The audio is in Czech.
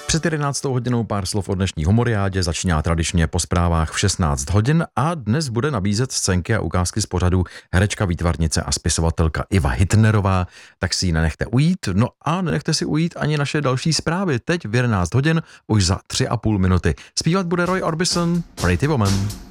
Před 11. hodinou pár slov o dnešní Homoriádě začíná tradičně po zprávách v 16 hodin a dnes bude nabízet scénky a ukázky z pořadu herečka, výtvarnice a spisovatelka Iva Hitnerová, tak si ji nenechte ujít. No a nenechte si ujít ani naše další zprávy. Teď v 11 hodin už za 3,5 minuty. Zpívat bude Roy Orbison, Pretty Woman.